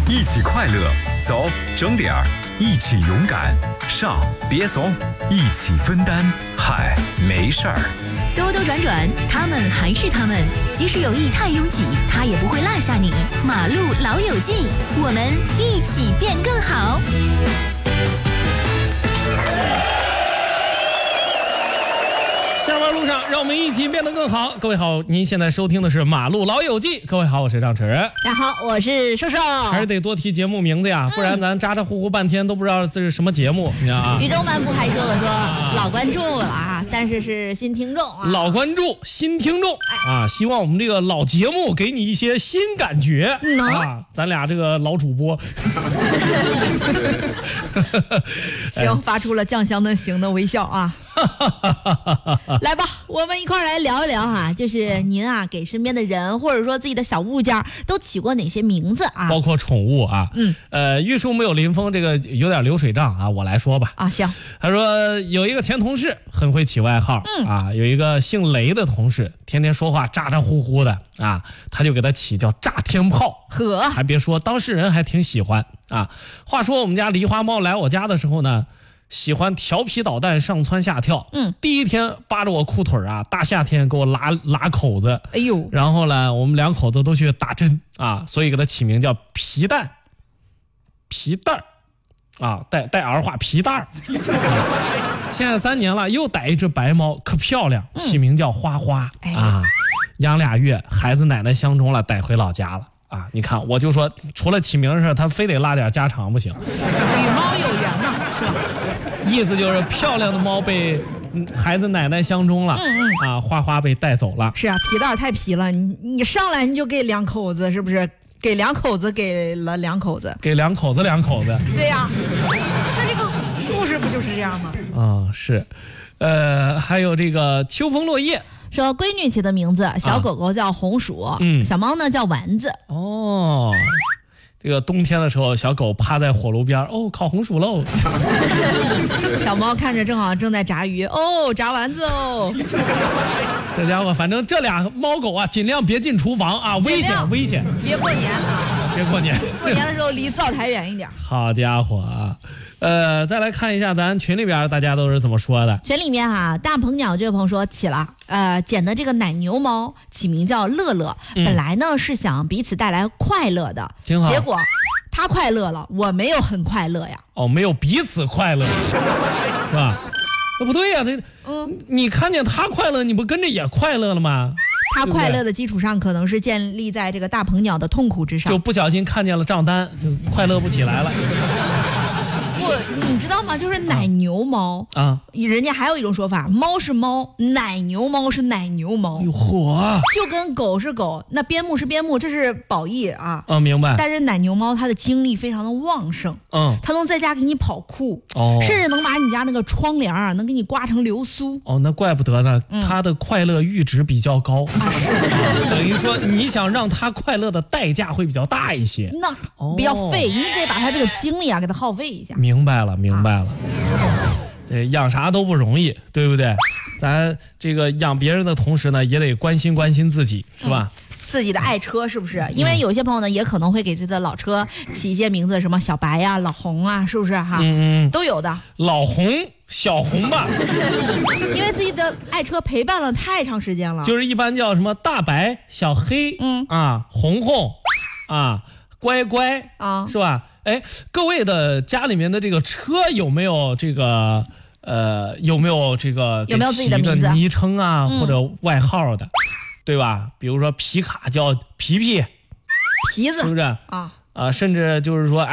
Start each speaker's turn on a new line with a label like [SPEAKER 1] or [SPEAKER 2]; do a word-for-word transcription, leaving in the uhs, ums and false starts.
[SPEAKER 1] 一起快乐，走，整点儿，一起勇敢，上，别怂，一起分担，嗨，没事儿。
[SPEAKER 2] 兜兜转转，他们还是他们，即使有意太拥挤，他也不会落下你。马路老友记，我们一起变更好。
[SPEAKER 3] 下班路上，让我们一起变得更好。各位好，您现在收听的是《马路老友记》。各位好，我是张弛。
[SPEAKER 4] 大家好，我是瘦瘦。
[SPEAKER 3] 还是得多提节目名字呀，嗯、不然咱咋咋呼呼半天都不知道这是什么节目，你知道啊？
[SPEAKER 4] 宇宙漫步还说了说、啊、老关注了啊，但是是新听众啊。
[SPEAKER 3] 老关注，新听众、哎、啊，希望我们这个老节目给你一些新感觉、嗯、啊。咱俩这个老主播，
[SPEAKER 4] 行，发出了酱香的型的微笑啊。来吧，我们一块来聊一聊哈，就是您啊给身边的人或者说自己的小物件都起过哪些名字啊？
[SPEAKER 3] 包括宠物啊。
[SPEAKER 4] 嗯，
[SPEAKER 3] 呃，玉树没有临风，这个有点流水账啊，我来说吧。
[SPEAKER 4] 啊，行。
[SPEAKER 3] 他说有一个前同事很会起外号、嗯、啊，有一个姓雷的同事，天天说话咋咋呼呼的啊，他就给他起叫炸天炮。
[SPEAKER 4] 呵，
[SPEAKER 3] 还别说，当事人还挺喜欢啊。话说我们家狸花猫来我家的时候呢，喜欢调皮捣蛋，上蹿下跳。嗯，第一天扒着我裤腿啊，大夏天给我拉拉口子。
[SPEAKER 4] 哎呦，
[SPEAKER 3] 然后呢，我们两口子都去打针啊，所以给他起名叫皮蛋，皮蛋儿啊，带带儿化皮蛋儿。现在三年了，又逮一只白猫，可漂亮，起名叫花花、嗯、啊。养俩月，孩子奶奶相中了，带回老家了啊。你看，我就说，除了起名的事，他非得拉点家常不行。
[SPEAKER 4] 与猫有缘嘛，是吧？
[SPEAKER 3] 意思就是漂亮的猫被孩子奶奶相中了，嗯嗯啊，花花被带走了。
[SPEAKER 4] 是啊，皮蛋太皮了，你你上来你就给两口子，是不是？给两口子给了两口子，
[SPEAKER 3] 给两口子两口子。
[SPEAKER 4] 对呀、啊，他这个故事不就是这样吗？
[SPEAKER 3] 啊，是，呃，还有这个秋风落叶。
[SPEAKER 4] 说闺女起的名字，小狗狗叫红薯，啊、嗯，小猫呢叫丸子。
[SPEAKER 3] 哦。这个冬天的时候，小狗趴在火炉边，哦，烤红薯喽。
[SPEAKER 4] 小猫看着正好正在炸鱼，哦，炸丸子哦。
[SPEAKER 3] 这家伙，反正这俩猫狗啊，尽量别进厨房啊，危险危险。
[SPEAKER 4] 别过年啊，
[SPEAKER 3] 别过年。
[SPEAKER 4] 过年的时候离灶台远一点。
[SPEAKER 3] 好家伙啊！呃，再来看一下咱群里边大家都是怎么说的。
[SPEAKER 4] 群里面哈、啊，大鹏鸟这位朋友说起了，呃，捡的这个奶牛猫起名叫乐乐，嗯、本来呢是想彼此带来快乐的，
[SPEAKER 3] 挺好。
[SPEAKER 4] 结果他快乐了，我没有很快乐呀。
[SPEAKER 3] 哦，没有彼此快乐，是吧？那不对呀、啊，这，嗯，你看见他快乐，你不跟着也快乐了吗？
[SPEAKER 4] 他快乐的基础上，可能是建立在这个大鹏鸟的痛苦之上，
[SPEAKER 3] 就不小心看见了账单，就快乐不起来了。
[SPEAKER 4] 不，你知道吗？就是奶牛猫啊，人家还有一种说法，猫是猫，奶牛猫是奶牛猫。
[SPEAKER 3] 哟嚯，
[SPEAKER 4] 就跟狗是狗，那边牧是边牧，这是褒义啊。
[SPEAKER 3] 嗯，明白。
[SPEAKER 4] 但是奶牛猫它的精力非常的旺盛，嗯，它能在家给你跑酷，哦，甚至能把你家那个窗帘啊，能给你刮成流苏。
[SPEAKER 3] 哦，那怪不得呢，嗯、它的快乐阈值比较高
[SPEAKER 4] 啊，是，
[SPEAKER 3] 等于说你想让它快乐的代价会比较大一些，
[SPEAKER 4] 那、哦、比较费，你得把它这个精力啊给它耗费一下。
[SPEAKER 3] 明白了，明白了。这养啥都不容易，对不对？咱这个养别人的同时呢，也得关心关心自己，是吧？
[SPEAKER 4] 嗯、自己的爱车是不是？因为有些朋友呢，也可能会给自己的老车起一些名字，什么小白呀、啊、老红啊，是不是哈？嗯嗯，都有的。
[SPEAKER 3] 老红、小红吧，
[SPEAKER 4] 因为自己的爱车陪伴了太长时间了。
[SPEAKER 3] 就是一般叫什么大白、小黑，嗯啊，红红，啊，乖乖啊，是吧？哎，各位的家里面的这个车有没有这个呃有没有这个
[SPEAKER 4] 有没有自己的名字、
[SPEAKER 3] 昵称啊、嗯、或者外号的，对吧？比如说皮卡叫皮皮，
[SPEAKER 4] 皮子，
[SPEAKER 3] 是不是啊？啊，甚至就是说。